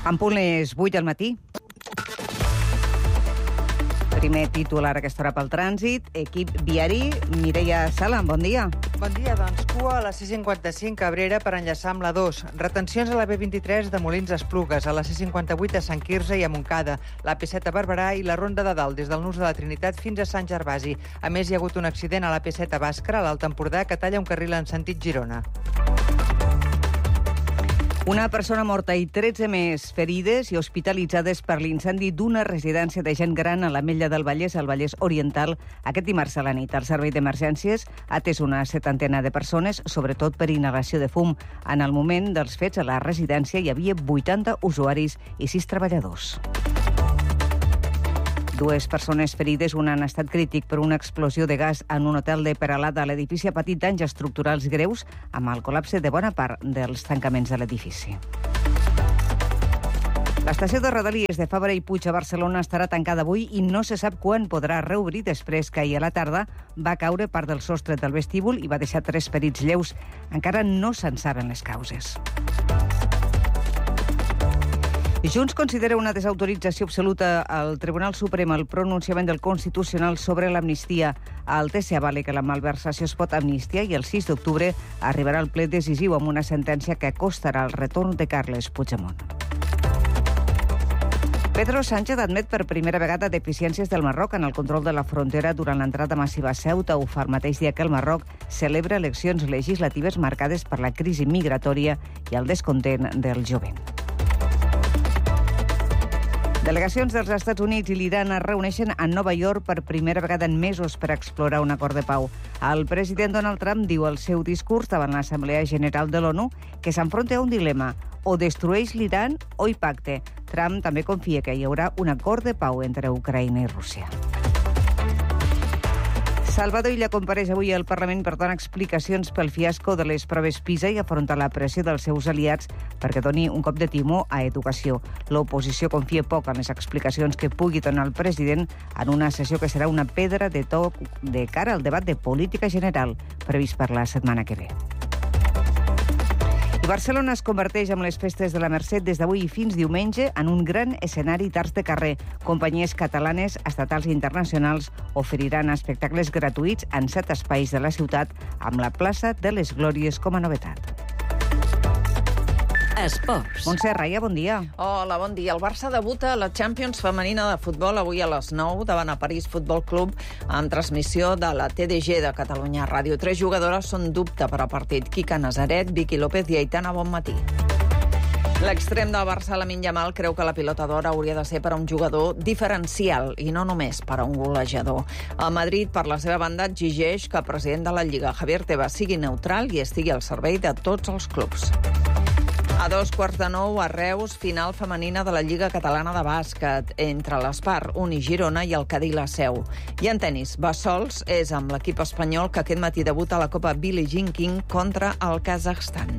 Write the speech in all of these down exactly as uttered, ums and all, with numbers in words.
En punt les vuit del matí. Primer titular a aquesta hora pel trànsit. Equip viari. Mireia Salam, bon dia. Bon dia, doncs. Cua a la C cinquanta-cinc Cabrera per enllaçar amb la dos. Retencions a la B vint-i-tres de Molins a Esplugues, a la C cinquanta-vuit a Sant Quirze i a Montcada, la P set a Barberà i la Ronda de Dalt des del Nus de la Trinitat fins a Sant Gervasi. A més, hi ha hagut un accident a la P set a Bàscara, a l'Alt Empordà, que talla un carril en sentit Girona. Una persona morta i tretze més ferides i hospitalitzades per l'incendi d'una residència de gent gran a l'Ametlla del Vallès, al Vallès Oriental, aquest dimarts a la nit. El servei d'emergències ha atès una setantena de persones, sobretot per inhalació de fum. En el moment dels fets, a la residència hi havia vuitanta usuaris i sis treballadors. Dues persones ferides, una en estat crític per una explosió de gas en un hotel de Peralada. L'edifici ha patit danys estructurals greus amb el col·lapse de bona part dels tancaments de l'edifici. L'estació de Rodalies de Fabra i Puig a Barcelona estarà tancada avui i no se sap quan podrà reobrir després que ahir a la tarda va caure part del sostre del vestíbul i va deixar tres ferits lleus. Encara no se'n saben les causes. Junts considera una desautorització absoluta al Tribunal Suprem el pronunciament del Constitucional sobre l'amnistia. El T C avala que la malversació es pot amnistiar i el sis d'octubre arribarà al ple decisiu amb una sentència que costarà el retorn de Carles Puigdemont. Pedro Sánchez admet per primera vegada deficiències del Marroc en el control de la frontera durant l'entrada massiva a Ceuta. Ho fa el mateix dia que el Marroc celebra eleccions legislatives marcades per la crisi migratòria i el descontent del jovent. Delegacions dels Estats Units i l'Iran es reuneixen a Nova York per primera vegada en mesos per explorar un acord de pau. El president Donald Trump diu al seu discurs davant l'Assemblea General de l'ONU que s'enfronta a un dilema: o destrueix l'Iran o hi pacte. Trump també confia que hi haurà un acord de pau entre Ucraïna i Rússia. Salvador Illa compareix avui al Parlament per donar explicacions pel fiasco de les proves PISA i afrontar la pressió dels seus aliats perquè doni un cop de timó a educació. L'oposició confia poc en les explicacions que pugui donar el president en una sessió que serà una pedra de toc de cara al debat de política general previst per la setmana que ve. I Barcelona es converteix amb les festes de la Mercè des d'avui fins diumenge en un gran escenari d'arts de carrer. Companyies catalanes, estatals i internacionals oferiran espectacles gratuïts en set espais de la ciutat, amb la plaça de les Glòries com a novetat. Esports. Montse Raia, bon dia. Hola, bon dia. El Barça debuta a la Champions femenina de futbol avui a les nou davant a París Futbol Club amb transmissió de la T D G de Catalunya Ràdio. Tres jugadores són dubte per al partit: Quica Nazaret, Vicky López i Aitana Bonmatí. L'extrem del Barça, Lamine Yamal, creu que la pilota d'or hauria de ser per a un jugador diferencial i no només per a un golejador. El Madrid, per la seva banda, exigeix que el president de la Lliga, Javier Tebas, sigui neutral i estigui al servei de tots els clubs. A dos quarts de nou, a Reus, final femenina de la Lliga Catalana de Bàsquet entre l'Espar, Uni Girona i el Cadí La Seu. I en tenis, Bassols és amb l'equip espanyol que aquest matí debuta a la Copa Billie Jean King contra el Kazakhstan.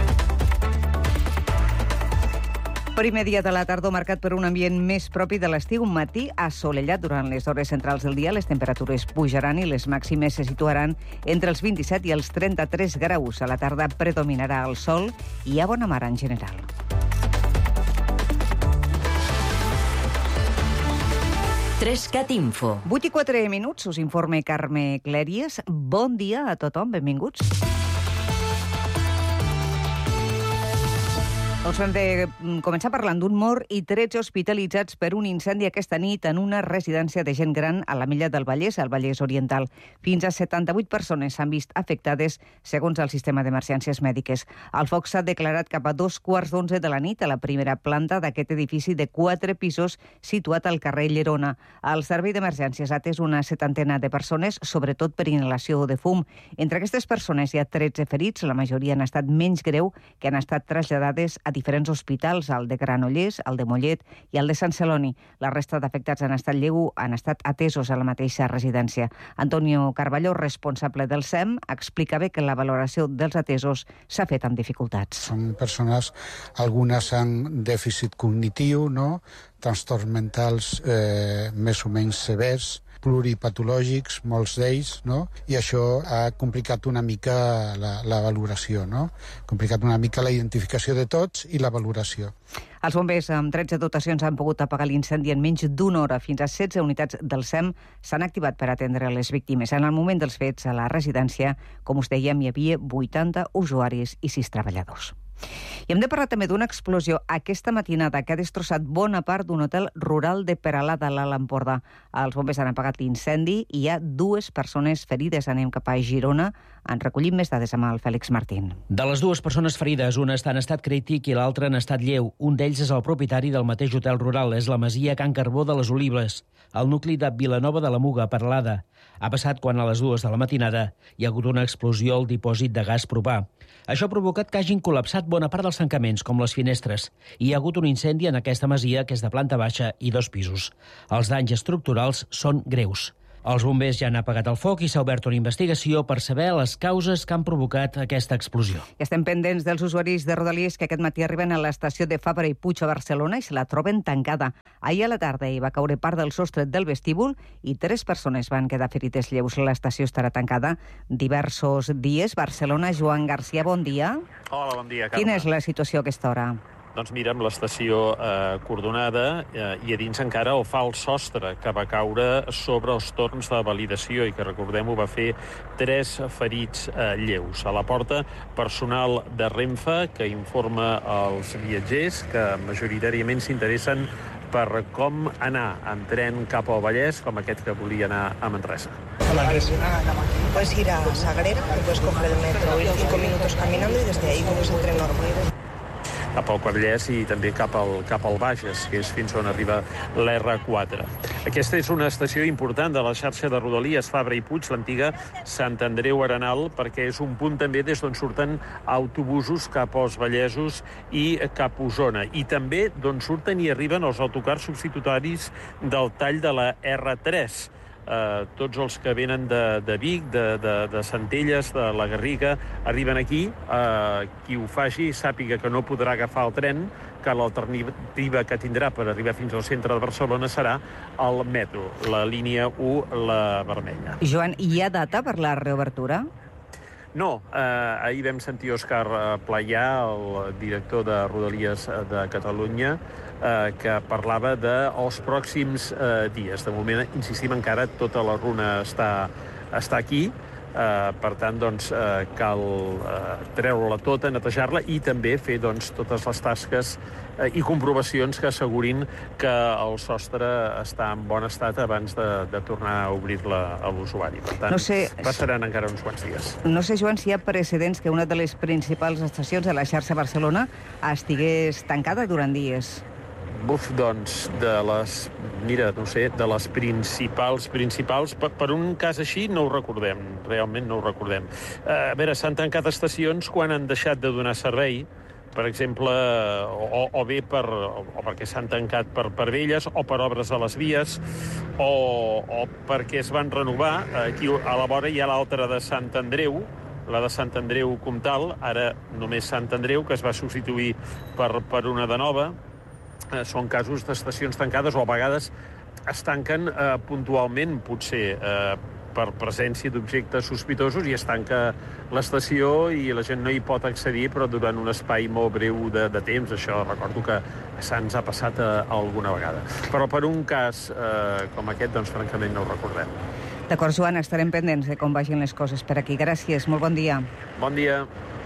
Primer dia de la tardor marcat per un ambient més propi de l'estiu, un matí assolellat durant les hores centrals del dia. Les temperatures pujaran i les màximes se situaran entre els vint-i-set i els trenta-tres graus. A la tarda predominarà el sol i hi ha bona mar en general. Trescat Info. vuit i quatre minuts, us informa Carme Clèries. Bon dia a tothom, benvinguts. Doncs hem de començar parlant d'un mort i tretze hospitalitzats per un incendi aquesta nit en una residència de gent gran a l'Ametlla del Vallès, al Vallès Oriental. Fins a setanta-vuit persones s'han vist afectades, segons el sistema d'emergències mèdiques. El foc s'ha declarat cap a dos quarts d'onze de la nit a la primera planta d'aquest edifici de quatre pisos situat al carrer Llerona. El servei d'emergències ha atès una setantena de persones, sobretot per inhalació de fum. Entre aquestes persones hi ha tretze ferits, la majoria han estat menys greu, que han estat traslladades a diferents hospitals, el de Granollers, el de Mollet i el de Sant Celoni. La resta d'afectats han estat lleu, han estat atesos a la mateixa residència. Antonio Carballo, responsable del S E M, explicava que la valoració dels atesos s'ha fet amb dificultats. Són persones, algunes amb dèficit cognitiu, no? Trastorns mentals eh, més o menys severs, pluripatològics, molts d'ells, no? I això ha complicat una mica la, la valoració, no? Complicat una mica la identificació de tots i la valoració. Els bombers amb tretze dotacions han pogut apagar l'incendi en menys d'una hora. Fins a setze unitats del S E M s'han activat per atendre les víctimes. En el moment dels fets, a la residència, com us dèiem, hi havia vuitanta usuaris i sis treballadors. I hem de parlar també d'una explosió aquesta matinada que ha destrossat bona part d'un hotel rural de Peralada, a l'Alt Empordà. Els bombers han apagat l'incendi i hi ha dues persones ferides. Anem cap a Girona. Han recollit més dades amb el Fèlix Martín. De les dues persones ferides, una està en estat crític i l'altra en estat lleu. Un d'ells és el propietari del mateix hotel rural. És la masia Can Carbó de les Olives, al nucli de Vilanova de la Muga, Peralada. Ha passat quan a les dues de la matinada hi ha hagut una explosió al dipòsit de gas propà. Això ha provocat que hagin col·lapsat bona part dels tancaments, com les finestres. I hi ha hagut un incendi en aquesta masia, que és de planta baixa i dos pisos. Els danys estructurals són greus. Els bombers ja han apagat el foc i s'ha obert una investigació per saber les causes que han provocat aquesta explosió. Estem pendents dels usuaris de Rodalies que aquest matí arriben a l'estació de Fabra i Puig a Barcelona i se la troben tancada. Ahir a la tarda hi va caure part del sostre del vestíbul i tres persones van quedar ferides lleus. L'estació estarà tancada diversos dies. Barcelona, Joan Garcia, bon dia. Hola, bon dia, Carme. Quina és la situació a aquesta hora? Doncs mira, amb l'estació eh, cordonada eh, i a dins encara el fals sostre que va caure sobre els torns de validació i que, recordem-ho, va fer tres ferits eh, lleus. A la porta, personal de Renfe que informa als viatgers que majoritàriament s'interessen per com anar en tren cap al Vallès, com aquest que volia anar a Manresa. Puedes ir a Sagrera, puedes coger el metro, ir cinco minutos caminando y desde ahí coges el tren normal. Cap al Vallès i també cap al, cap al Bages, que és fins on arriba l'R quatre. Aquesta és una estació important de la xarxa de Rodalies Fabra i Puig, l'antiga Sant Andreu Arenal, perquè és un punt també des d'on surten autobusos cap als Vallesos i cap a Osona. I també d'on surten i arriben els autocars substitutoris del tall de la R tres. Uh, tots els que venen de, de Vic, de, de, de Centelles, de la Garriga, arriben aquí. Uh, qui ho faci sàpiga que no podrà agafar el tren, que l'alternativa que tindrà per arribar fins al centre de Barcelona serà el metro, la línia u, la vermella. Joan, hi ha data per la reobertura? No, eh, ahir vam sentir Òscar Playà, el director de Rodalies de Catalunya, eh, que parlava dels pròxims eh, dies. De moment, insistim, encara tota la runa està, està aquí. Uh, per tant, doncs, uh, cal uh, treure-la tota, netejar-la i també fer doncs, totes les tasques uh, i comprovacions que assegurin que el sostre està en bon estat abans de, de tornar a obrir-la a l'usuari. Per tant, no sé, passaran encara uns quants dies. No sé, Joan, si hi ha precedents que una de les principals estacions de la xarxa Barcelona estigués tancada durant dies. Buf, doncs, de les, mira, no sé, de les principals, principals, per, per un cas així no ho recordem, realment no ho recordem. Uh, a veure, s'han tancat estacions quan han deixat de donar servei, per exemple, o, o bé per, o, o perquè s'han tancat per, per velles, o per obres a les vies, o, o perquè es van renovar. Aquí a la vora hi ha l'altra de Sant Andreu, la de Sant Andreu Comtal, ara només Sant Andreu, que es va substituir per, per una de nova. Eh, són casos d'estacions tancades o a vegades es tanquen eh, puntualment, potser eh, per presència d'objectes sospitosos, i es tanca l'estació i la gent no hi pot accedir, però durant un espai molt breu de, de temps. Això recordo que se'ns ha passat a, a alguna vegada. Però per un cas eh, com aquest, doncs francament no ho recordem. D'acord, Joan, estarem pendents de com vagin les coses per aquí. Gràcies, molt bon dia. Bon dia.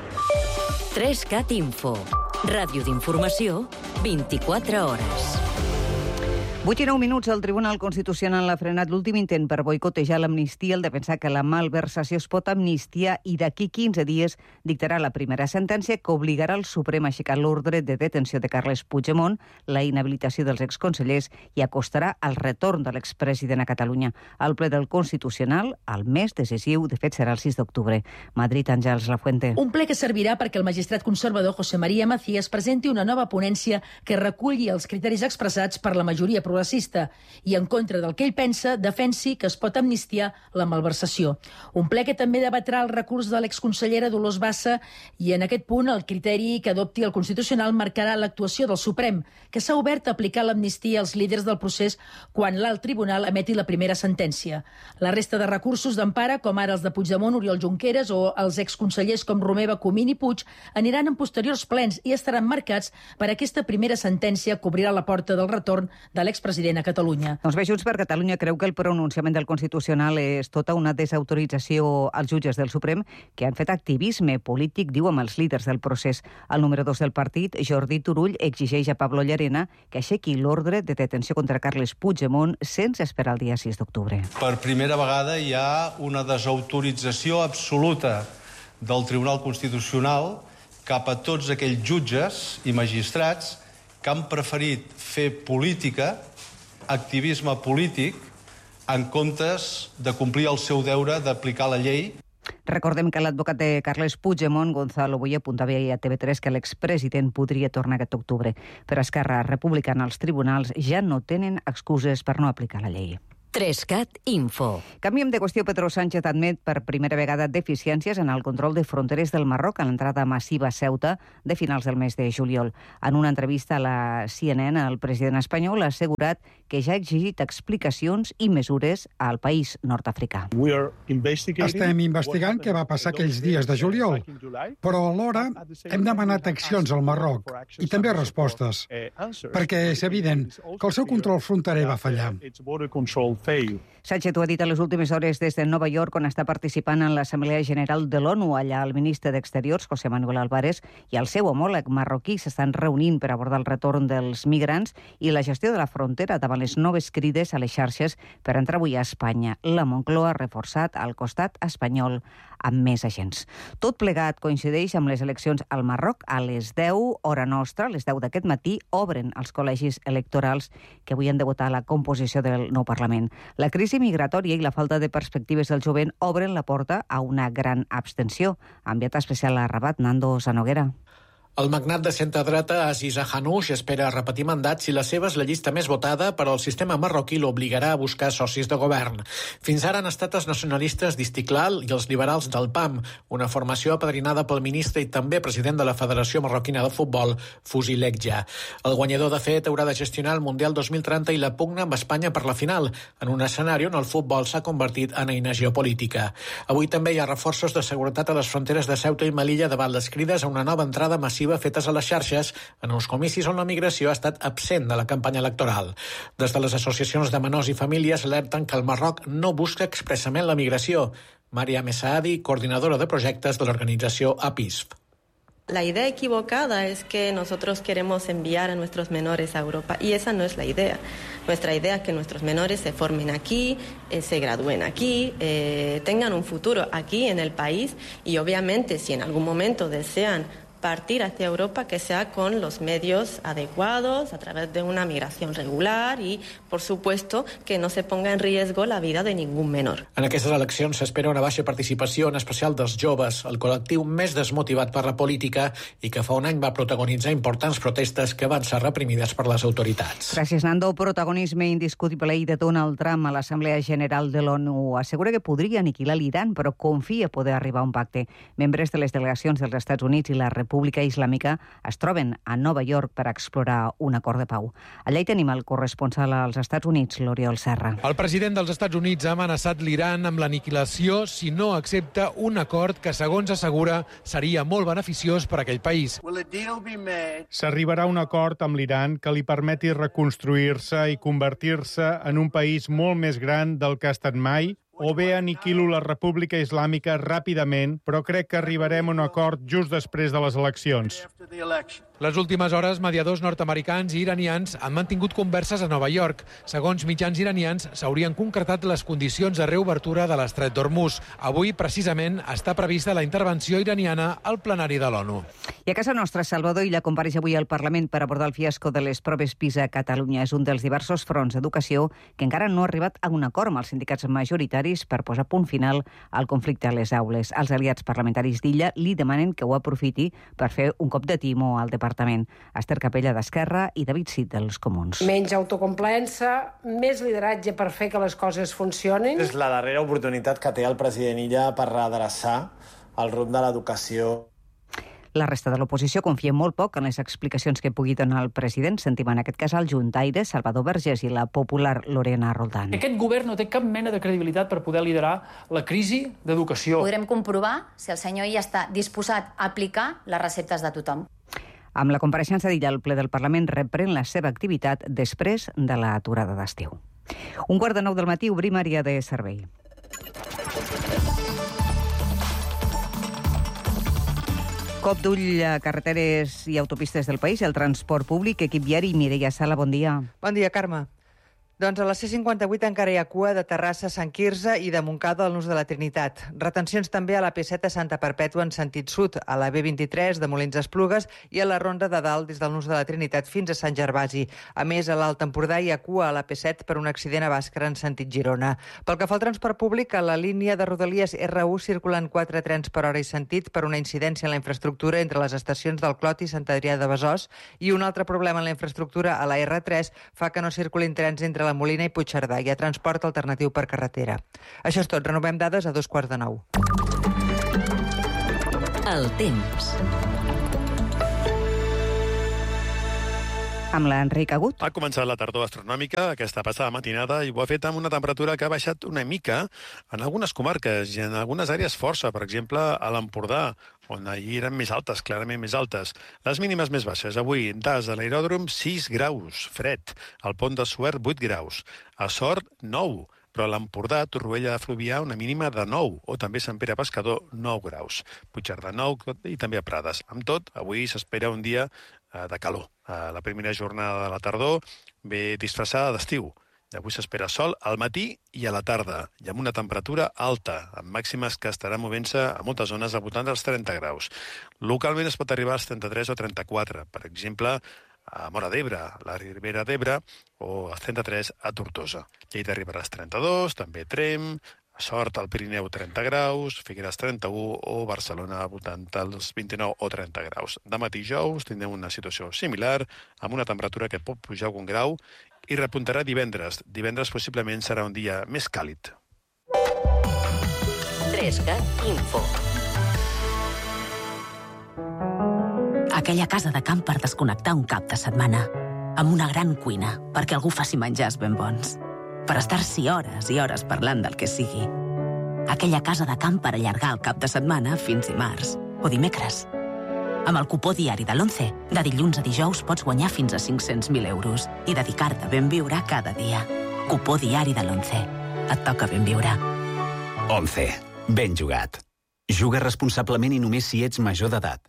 tres cat Info. Ràdio d'informació, vint-i-quatre hores. vuit i nou minuts, el Tribunal Constitucional ha frenat l'últim intent per boicotejar l'amnistia al defensar que la malversació es pot amnistiar i d'aquí quinze dies dictarà la primera sentència que obligarà el Suprem a aixecar l'ordre de detenció de Carles Puigdemont, la inhabilitació dels exconsellers i acostarà el retorn de l'expresident a Catalunya. El ple del Constitucional, el més decisiu, de fet, serà el sis d'octubre. Madrid, Àngels Lafuente. Un ple que servirà perquè el magistrat conservador José María Macías presenti una nova ponència que reculli els criteris expressats per la majoria progressista i, en contra del que ell pensa, defensi que es pot amnistiar la malversació. Un ple que també debatrà el recurs de l'exconsellera Dolors Bassa i, en aquest punt, el criteri que adopti el Constitucional marcarà l'actuació del Suprem, que s'ha obert a aplicar l'amnistia als líders del procés quan l'alt tribunal emeti la primera sentència. La resta de recursos d'empara, com ara els de Puigdemont, Oriol Junqueras o els exconsellers com Romeva, Comín i Puig, aniran en posteriors plens i estaran marcats per aquesta primera sentència que obrirà la porta del retorn de l'expresident a Catalunya. Doncs bé, Junts per Catalunya creu que el pronunciament del Constitucional és tota una desautorització als jutges del Suprem que han fet activisme polític, diu, amb els líders del procés. El número dos del partit, Jordi Turull, exigeix a Pablo Llarena que aixequi l'ordre de detenció contra Carles Puigdemont sense esperar el dia sis d'octubre. Per primera vegada hi ha una desautorització absoluta del Tribunal Constitucional cap a tots aquells jutges i magistrats que han preferit fer política, activisme polític, en comptes de complir el seu deure d'aplicar la llei. Recordem que l'advocat de Carles Puigdemont, Gonzalo Boye, apuntava ahir a T V tres que l'expresident podria tornar aquest octubre. Per Esquerra Republicana, els tribunals ja no tenen excuses per no aplicar la llei. Trescat Info. Canviem de qüestió. Pedro Sánchez admet per primera vegada deficiències en el control de fronteres del Marroc a l'entrada massiva a Ceuta de finals del mes de juliol. En una entrevista a la C N N, el president espanyol ha assegurat que ja ha exigit explicacions i mesures al país nord-africà. Estem investigant què va passar aquells dies de juliol, però alhora hem demanat accions al Marroc i també respostes, perquè és evident que el seu control fronterer va fallar. Sánchez ho ha dit a les últimes hores des de Nova York, on està participant en l'Assemblea General de l'ONU. Allà el ministre d'Exteriors, José Manuel Álvarez, i el seu homòleg marroquí s'estan reunint per abordar el retorn dels migrants i la gestió de la frontera davant les noves crides a les xarxes per entrar avui a Espanya. La Moncloa ha reforçat al costat espanyol amb més agents. Tot plegat coincideix amb les eleccions al Marroc. A les deu, hora nostra, a les deu d'aquest matí, obren els col·legis electorals que avui han de votar la composició del nou Parlament. La crisi migratòria i la falta de perspectives del jovent obren la porta a una gran abstenció. Enviat especial a Rabat, Nando Sanoguera. El magnat de centredreta Aziz Hanouch espera repetir mandat si la seva és la llista més votada, però el sistema marroquí l'obligarà a buscar socis de govern. Fins ara han estat els nacionalistes d'Istiklal i els liberals del P A M, una formació apadrinada pel ministre i també president de la Federació Marroquina de Futbol, Fouzi Lekja. El guanyador, de fet, haurà de gestionar el Mundial dos mil trenta i la pugna amb Espanya per la final, en un escenari on el futbol s'ha convertit en eina geopolítica. Avui també hi ha reforços de seguretat a les fronteres de Ceuta i Melilla davant les crides a una nova entrada massiva fetes a les xarxes en uns comicis on la migració ha estat absent de la campanya electoral. Des de les associacions de menors i famílies alerten que el Marroc no busca expressament la migració. Maria Mesaadi, coordinadora de projectes de l'organització A P I S F. La idea equivocada es que nosotros queremos enviar a nuestros menores a Europa y esa no es la idea. Nuestra idea es que nuestros menores se formen aquí, eh, se gradúen aquí, eh, tengan un futuro aquí en el país y obviamente si en algún momento desean partir hacia Europa, que sea con los medios adecuados, a través de una migración regular y, por supuesto, que no se ponga en riesgo la vida de ningún menor. En aquestes eleccions s'espera una baixa participació, en especial dels joves, el col·lectiu més desmotivat per la política i que fa un any va protagonitzar importants protestes que van ser reprimides per les autoritats. Gràcies, Nando. Protagonisme indiscutible de Donald Trump a l'Assemblea General de l'ONU. Assegura que podria aniquilar l'Iran, però confia poder arribar a un pacte. Membres de les delegacions dels Estats Units i la República Islàmica es troben a Nova York per explorar un acord de pau. Allà hi tenim el corresponsal als Estats Units, l'Oriol Serra. El president dels Estats Units ha amenaçat l'Iran amb l'aniquilació si no accepta un acord que, segons assegura, seria molt beneficiós per a aquell país. S'arribarà a un acord amb l'Iran que li permeti reconstruir-se i convertir-se en un país molt més gran del que ha estat mai, o bé aniquilo la República Islàmica ràpidament, però crec que arribarem a un acord just després de les eleccions. Les últimes hores, mediadors nord-americans i iranians han mantingut converses a Nova York. Segons mitjans iranians, s'haurien concretat les condicions de reobertura de l'estret d'Hormuz. Avui, precisament, està prevista la intervenció iraniana al plenari de l'ONU. I a casa nostra, Salvador Illa compareix avui al Parlament per abordar el fiasco de les proves PISA a Catalunya. És un dels diversos fronts d'educació que encara no ha arribat a un acord amb els sindicats majoritaris per posar punt final al conflicte a les aules. Els aliats parlamentaris d'Illa li demanen que ho aprofiti per fer un cop de timó al Departament departament. Esther Capella d'Esquerra i David Cid dels Comuns. Menys autocomplaença, més lideratge per fer que les coses funcionin. És la darrera oportunitat que té el president Illa per redreçar el rumb de l'educació. La resta de l'oposició confia molt poc en les explicacions que pugui donar el president. Sentim en aquest cas el juntaire Salvador Vergés i la popular Lorena Roldán. Aquest govern no té cap mena de credibilitat per poder liderar la crisi d'educació. Podrem comprovar si el senyor Illa està disposat a aplicar les receptes de tothom. Amb la compareixença d'Illa, el ple del Parlament reprèn la seva activitat després de l'aturada d'estiu. Un quart de nou del matí obrim àrea de servei. Cop d'ull a carreteres i autopistes del país i el transport públic. Equip viari, Mireia Sala, bon dia. Bon dia, Carme. Doncs a la C cinquanta-vuit encara hi ha cua de Terrassa a Sant Quirze i de Montcada al Nus de la Trinitat. Retencions també a la P set a Santa Perpètua en sentit sud, a la B vint-i-tres de Molins d'Esplugues i a la Ronda de Dalt des del Nus de la Trinitat fins a Sant Gervasi. A més, a l'Alt Empordà hi ha cua a la P set per un accident a Bàscara en sentit Girona. Pel que fa al transport públic, a la línia de Rodalies R u circulen quatre trens per hora i sentit per una incidència en la infraestructura entre les estacions del Clot i Sant Adrià de Besòs i un altre problema en la infraestructura a la R tres fa que no circulin trens entre la Molina i Puigcerdà. Hi ha transport alternatiu per carretera. Això és tot. Renovem dades a dos quarts de nou. El temps. Amb l'Enric Agut. Ha començat la tardor astronòmica aquesta passada matinada i ho ha fet amb una temperatura que ha baixat una mica en algunes comarques i en algunes àrees força, per exemple, a l'Empordà, on ahir eren més altes, clarament més altes. Les mínimes més baixes. Avui, Das a l'aeròdrom, sis graus, fred. Al Pont de Suert, vuit graus. A Sort, nou. Però a l'Empordà, Torroella de Fluvià, una mínima de nou, o també Sant Pere Pescador, nou graus. Puigcerdà, nou, i també a Prades. Amb tot, avui s'espera un dia eh, de calor. Eh, la primera jornada de la tardor ve disfressada d'estiu. Avui s'espera sol al matí i a la tarda, i amb una temperatura alta, amb màximes que estaran movent-se a moltes zones al voltant dels trenta graus. Localment es pot arribar als trenta-tres o trenta-quatre, per exemple, a Móra d'Ebre, a la Ribera d'Ebre, o als trenta-tres a Tortosa. Lleida arribarà als trenta-dos, també Trem, a Sort al Pirineu trenta graus, Figueres trenta-u o Barcelona al voltant dels vint-i-nou o trenta graus. Demà dijous tindrem una situació similar, amb una temperatura que pot pujar algun grau i repuntarà divendres. Divendres possiblement serà un dia més càlid. trescat Info. Aquella casa de camp per desconnectar un cap de setmana, amb una gran cuina perquè algú faci menjars ben bons, per estar-s'hi hores i hores parlant del que sigui. Aquella casa de camp per allargar el cap de setmana fins dimarts o dimecres. Amb el cupó diari de l'Once, de dilluns a dijous pots guanyar fins a cinc-cents mil euros i dedicar-te a ben viure cada dia. Cupó diari de l'Once. Et toca ben viure. Once. Ben jugat. Juga responsablement i només si ets major d'edat.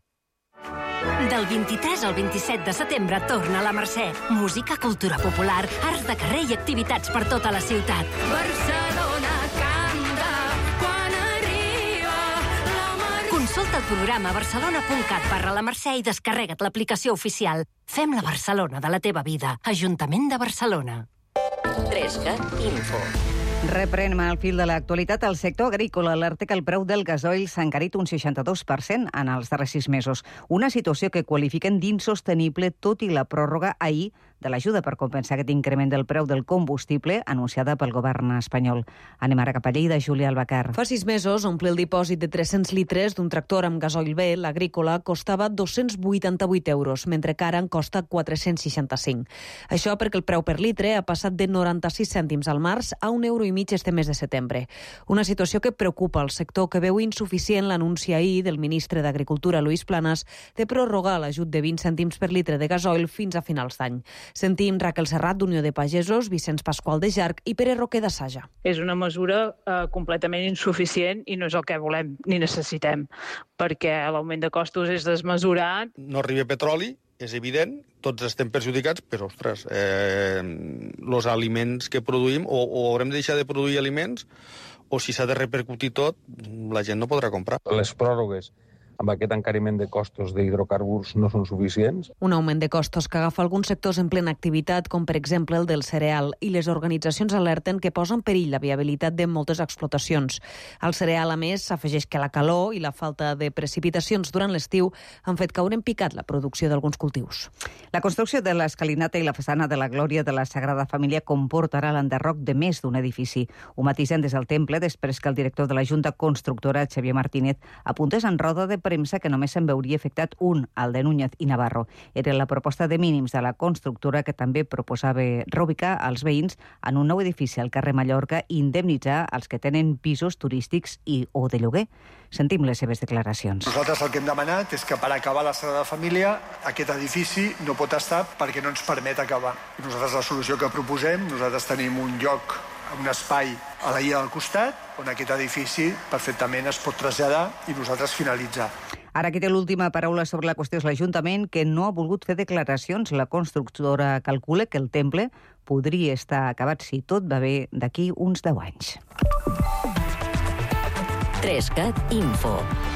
Del vint-i-tres al vint-i-set de setembre torna a la Mercè. Música, cultura popular, arts de carrer i activitats per tota la ciutat. Barcelona canta quan arriba la Mercè. Consulta el programa barcelona punt cat barra la Mercè i descarrega't l'aplicació oficial. Fem la Barcelona de la teva vida. Ajuntament de Barcelona. trescat Info. Reprenem al fil de l'actualitat. El sector agrícola alerta que el preu del gasoil s'ha encarit un seixanta-dos per cent en els darrers sis mesos. Una situació que qualifiquen d'insostenible tot i la pròrroga ahir de l'ajuda per compensar aquest increment del preu del combustible anunciada pel govern espanyol. Anem ara cap a Lleida, Júlia Albacar. Fa sis mesos, omplir el dipòsit de tres-cents litres d'un tractor amb gasoil B, l'agrícola, costava dos-cents vuitanta-vuit euros, mentre que ara en costa quatre-cents seixanta-cinc. Això perquè el preu per litre ha passat de noranta-sis cèntims al març a un euro i mig este mes de setembre. Una situació que preocupa el sector, que veu insuficient l'anunci ahir del ministre d'Agricultura, Luis Planas, de prorrogar l'ajut de vint cèntims per litre de gasoil fins a finals d'any. Sentim Raquel Serrat, d'Unió de Pagesos, Vicenç Pasqual de Jarc i Pere Roquer de Saja. És una mesura eh, completament insuficient i no és el que volem ni necessitem, perquè l'augment de costos és desmesurat. No arriba petroli, és evident, tots estem perjudicats, però, ostres, eh, els aliments que produïm, o, o haurem de deixar de produir aliments, o si s'ha de repercutir tot, la gent no podrà comprar. Les pròrrogues amb aquest encariment de costos d'hidrocarburs no són suficients. Un augment de costos que agafa alguns sectors en plena activitat, com per exemple el del cereal, i les organitzacions alerten que posa en perill la viabilitat de moltes explotacions. Al cereal, a més, s'afegeix que la calor i la falta de precipitacions durant l'estiu han fet caure en picat la producció d'alguns cultius. La construcció de l'escalinata i la façana de la Glòria de la Sagrada Família comportarà l'enderroc de més d'un edifici. Ho matisen des del temple després que el director de la Junta Constructora, Xavier Martínez, apuntés en roda de premsa que només se'n veuria afectat un, el de Núñez i Navarro. Era la proposta de mínims de la constructora que també proposava reubicar els veïns en un nou edifici al carrer Mallorca i indemnitzar els que tenen pisos turístics i o de lloguer. Sentim les seves declaracions. Nosaltres el que hem demanat és que per acabar la Sagrada Família aquest edifici no pot estar perquè no ens permet acabar. I nosaltres la solució que proposem, nosaltres tenim un lloc, un espai a la illa del costat, on aquest edifici perfectament es pot traslladar i nosaltres finalitzar. Ara qui té l'última paraula sobre la qüestió és l'Ajuntament, que no ha volgut fer declaracions. La constructora calcula que el temple podria estar acabat, si tot va bé, d'aquí uns deu anys. Trescat Info.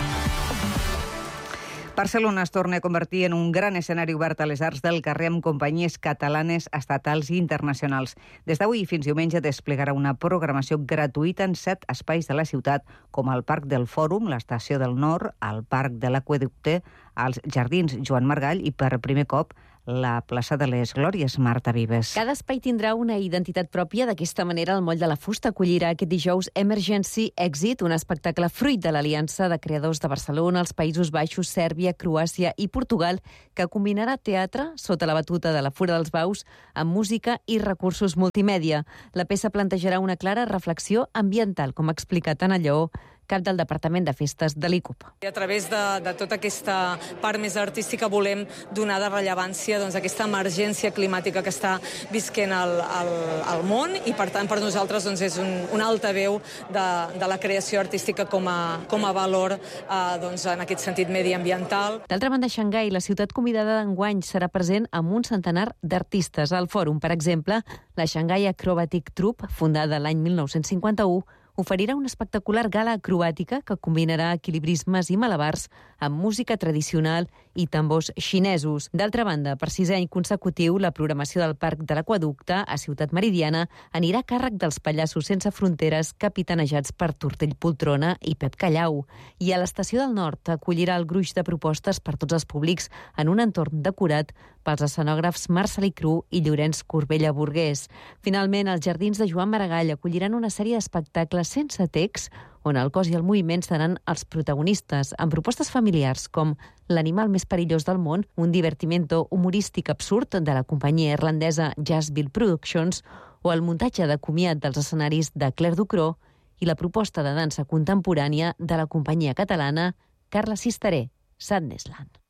Barcelona es torna a convertir en un gran escenari obert a les arts del carrer amb companyies catalanes, estatals i internacionals. Des d'avui fins diumenge desplegarà una programació gratuïta en set espais de la ciutat, com el Parc del Fòrum, l'Estació del Nord, el Parc de l'Aqüeducte, els Jardins Joan Margall i, per primer cop, la plaça de les Glòries, Marta Vives. Cada espai tindrà una identitat pròpia. D'aquesta manera, el Moll de la Fusta acollirà aquest dijous Emergency Exit, un espectacle fruit de l'aliança de creadors de Barcelona, els Països Baixos, Sèrbia, Croàcia i Portugal, que combinarà teatre sota la batuta de la Fura dels Baus amb música i recursos multimèdia. La peça plantejarà una clara reflexió ambiental, com ha explicat Anna Lleó, cap del Departament de Festes de l'I C U P. A través de, de tota aquesta part més artística volem donar de rellevància doncs, a aquesta emergència climàtica que està visquent el, el, el món i, per tant, per nosaltres doncs, és un, una altaveu de, de la creació artística com a, com a valor eh, doncs, en aquest sentit mediambiental. D'altra banda, a Xangai, la ciutat convidada d'enguany serà present amb un centenar d'artistes. Al fòrum, per exemple, la Shanghai Acrobatic Troupe, fundada l'any mil nou-cents cinquanta-u, oferirà una espectacular gala acrobàtica que combinarà equilibrismes i malabars amb música tradicional i tambors xinesos. D'altra banda, per sisè any consecutiu, la programació del Parc de l'Aqüeducte a Ciutat Meridiana anirà a càrrec dels Pallassos Sense Fronteres, capitanejats per Tortell Poltrona i Pep Callau. I a l'Estació del Nord acollirà el gruix de propostes per tots els públics en un entorn decorat pels escenògrafs Marcelí Cru i Llorenç Corbella Burgués. Finalment, els Jardins de Joan Maragall acolliran una sèrie d'espectacles sense text on el cos i el moviment seran els protagonistes, amb propostes familiars com L'animal més perillós del món, un divertimento humorístic absurd de la companyia irlandesa Jazzville Productions, o el muntatge de comiat dels escenaris de Claire Ducrot i la proposta de dansa contemporània de la companyia catalana Carla Sisteré, Sadnessland.